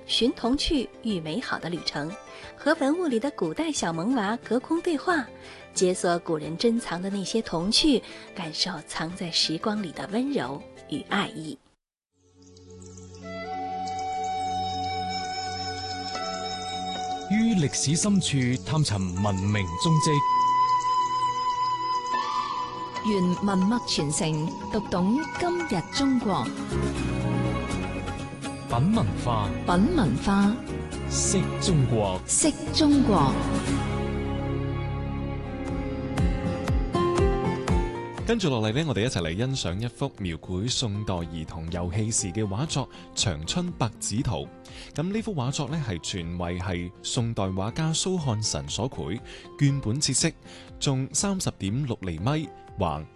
寻童趣遇美好的旅程，和坟墓里的古代小萌娃隔空对话，解锁古人珍藏的那些童趣，感受藏在时光里的温柔与爱意。 於歷史深處探尋文明蹤跡， 願文脈傳承，讀懂今日中國。 品文化， 品文化， 識中國， 識中國。 跟住落嚟呢，我哋一齊嚟欣賞一幅描繪宋代兒童遊戲時嘅畫作《長春百子圖》。咁呢幅畫作呢，係傳為係宋代畫家蘇漢臣所繪，絹本切色，重30.6厘米，橫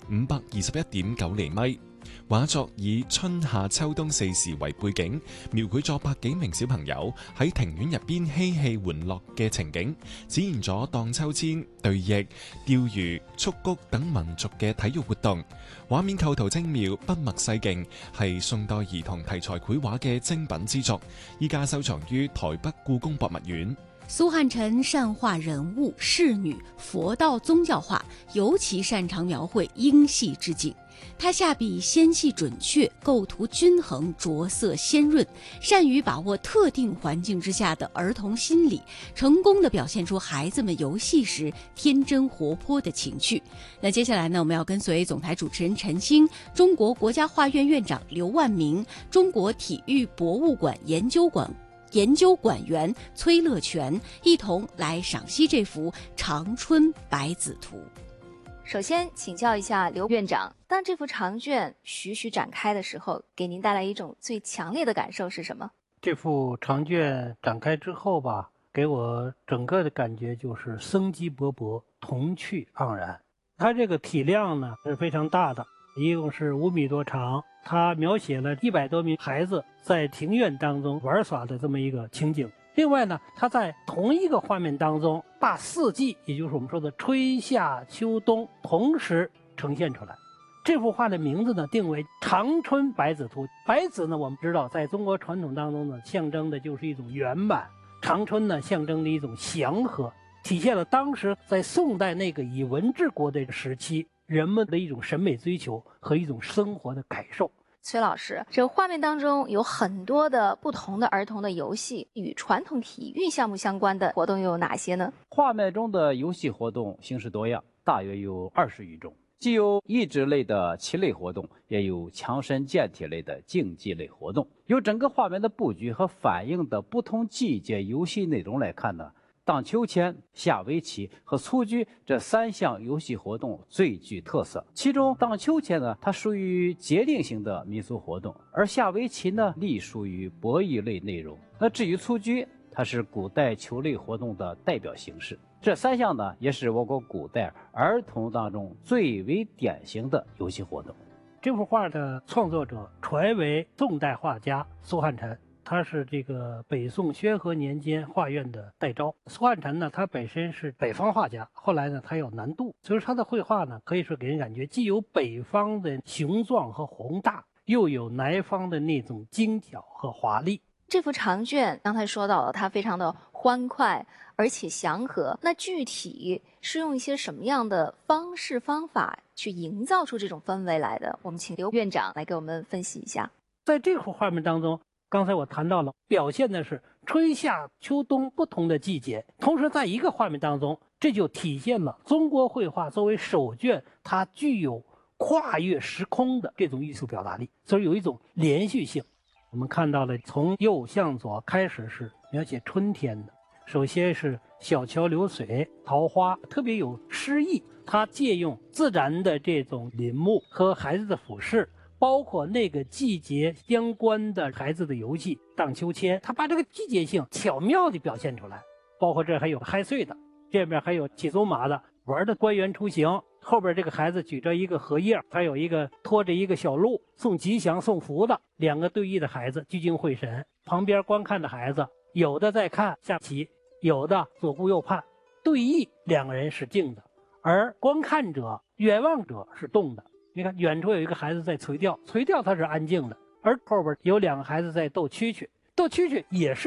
521.9厘米。畫作以春夏秋冬4時為背景，描繪咗百幾名小朋友喺庭院入邊嬉戲玩樂嘅情景，展現咗盪秋千、對弈、釣魚、蹴鞠等民族嘅體育活動。畫面構圖精妙，筆墨細勁，係宋代兒童題材繪畫嘅精品之作，依家收藏於台北故宮博物院。 蘇漢臣善畫人物、仕女、佛道宗教畫，尤其擅長描繪英系之景。他下筆纖細準確，構圖均衡，着色鮮潤，善於把握特定環境之下的兒童心理，成功地表現出孩子們遊戲時天真活潑的情趣。那接下來呢，我們要跟隨總台主持人陳星、中國國家畫院院長劉萬明、中國體育博物館研究館員崔樂全一同來賞析這幅《長春百子圖》。 首先請教一下劉院長，當這幅長卷徐徐展開的時候，給您帶來一種最強烈的感受是什麼？ 這幅長卷展開之後吧，給我整個的感覺就是生機勃勃，童趣盎然。它這個體量呢是非常大的，一共是5米多長，它描寫了100多名孩子在庭院當中玩耍的這麼一個情景。另外呢，它在同一個畫面當中，把四季，也就是我們說的春夏秋冬，同時呈現出來。這幅畫的名字呢，定為《長春百子圖》。百子呢，我們知道，在中國傳統當中呢，象徵的就是一種圓滿；長春呢，象徵的一種祥和，體現了當時在宋代那個以文治國的時期，人們的一種審美追求和一種生活的感受。 崔老師，這個畫面當中有很多的不同的兒童的遊戲，與傳統體育項目相關的活動又有哪些呢？ 畫面中的遊戲活動形式多樣，大約有20餘種，既有益智類的棋類活動，也有強身健體類的競技類活動。由整個畫面的佈局和反映的不同季節遊戲內容來看呢，盪秋千、下圍棋和蹴鞠這3項遊戲活動最具特色。其中盪秋千呢，它屬於節令型的民俗活動，而下圍棋呢，隸屬於博弈類內容。那至於蹴鞠，它是古代球類活動的代表形式。這3項呢，也是我國古代兒童當中最為典型的遊戲活動。 這幅畫的創作者傳為宋代畫家蘇漢臣。他是這個北宋宣和年間畫院的代招。蘇漢臣呢，他本身是北方畫家，後來呢，他有南渡，所以他的繪畫呢，可以說給人感覺既有北方的雄壯和宏大，又有南方的那種精巧和華麗。 這幅長卷剛才說到了，它非常的歡快而且祥和。那具體是用一些什麼樣的方式方法去營造出這種氛圍來的？我們請劉院長來給我們分析一下。 在這幅畫面當中，剛才我談到了，表現的是春夏秋冬不同的季節，同時在一個畫面當中，這就體現了中國繪畫作為首卷，它具有跨越時空的這種藝術表達力，所以有一種連續性。我們看到了從右向左開始是描寫春天的，首先是小橋流水、桃花，特別有詩意，它借用自然的這種林木和孩子的俯視，包括那個季節相關的孩子的遊戲盪秋千，他把這個季節性巧妙地表現出來。包括這還有嗨歲的，這邊還有騎走馬的，玩的官員出行，後邊這個孩子舉着一個荷葉，還有一個拖着一個小鹿送吉祥送福的，兩個對弈的孩子聚精會神，旁邊觀看的孩子有的在看下棋，有的左顧右盼。對弈兩個人是靜的，而觀看者遠望者是動的。你看遠處有一個孩子在垂釣，垂釣他是安靜的，而後邊有兩個孩子在鬥蛐蛐，鬥蛐蛐也是